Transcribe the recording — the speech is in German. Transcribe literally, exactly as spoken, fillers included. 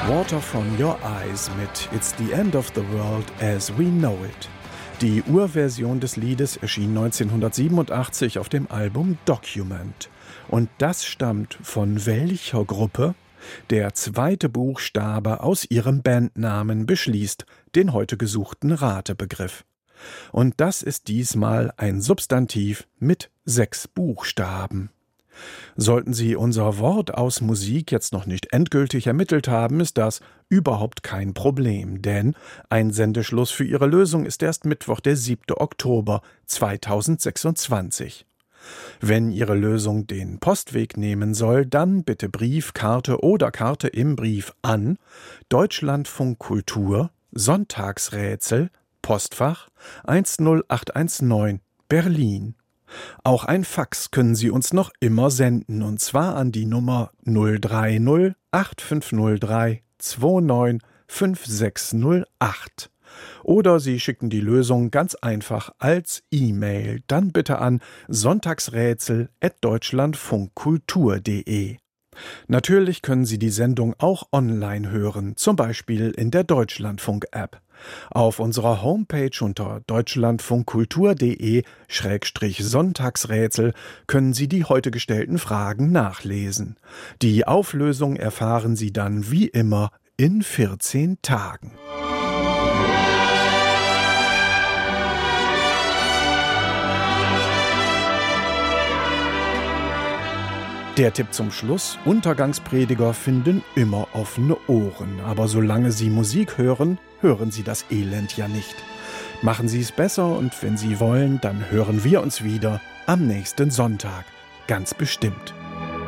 Water from Your Eyes mit It's the End of the World as We Know It. Die Urversion des Liedes erschien neunzehnhundertsiebenundachtzig auf dem Album Document. Und das stammt von welcher Gruppe? Der zweite Buchstabe aus ihrem Bandnamen beschließt den heute gesuchten Ratebegriff. Und das ist diesmal ein Substantiv mit sechs Buchstaben. Sollten Sie unser Wort aus Musik jetzt noch nicht endgültig ermittelt haben, ist das überhaupt kein Problem, denn ein Sendeschluss für Ihre Lösung ist erst Mittwoch, der siebte Oktober zweitausendsechsundzwanzig. Wenn Ihre Lösung den Postweg nehmen soll, dann bitte Brief, Karte oder Karte im Brief an Deutschlandfunk Kultur, Sonntagsrätsel, Postfach eins null acht eins neun, Berlin. Auch ein Fax können Sie uns noch immer senden, und zwar an die Nummer null drei null acht fünf null drei zwei neun fünf sechs null acht. Oder Sie schicken die Lösung ganz einfach als E-Mail, dann bitte an sonntagsrätsel at deutschlandfunkkultur punkt de. Natürlich können Sie die Sendung auch online hören, zum Beispiel in der Deutschlandfunk-App. Auf unserer Homepage unter deutschlandfunkkultur punkt de Schrägstrich Sonntagsrätsel können Sie die heute gestellten Fragen nachlesen. Die Auflösung erfahren Sie dann wie immer in vierzehn Tagen. Der Tipp zum Schluss: Untergangsprediger finden immer offene Ohren. Aber solange Sie Musik hören, hören Sie das Elend ja nicht. Machen Sie es besser, und wenn Sie wollen, dann hören wir uns wieder am nächsten Sonntag. Ganz bestimmt.